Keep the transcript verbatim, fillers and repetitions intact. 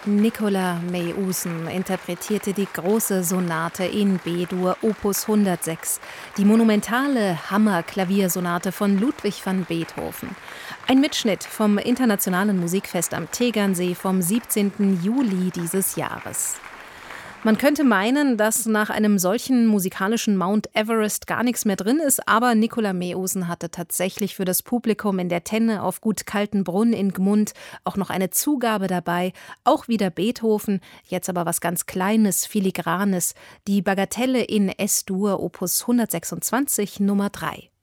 Nicolas Meeuwsen interpretierte die große Sonate in B-Dur Opus hundertsechs, die monumentale Hammer-Klaviersonate von Ludwig van Beethoven. Ein Mitschnitt vom Internationalen Musikfest am Tegernsee vom siebzehnten Juli dieses Jahres. Man könnte meinen, dass nach einem solchen musikalischen Mount Everest gar nichts mehr drin ist, aber Nicolas Meeuwsen hatte tatsächlich für das Publikum in der Tenne auf Gut Kaltenbrunn in Gmund auch noch eine Zugabe dabei, auch wieder Beethoven, jetzt aber was ganz Kleines, Filigranes, die Bagatelle in S-Dur Opus hundertsechsundzwanzig Nummer drei.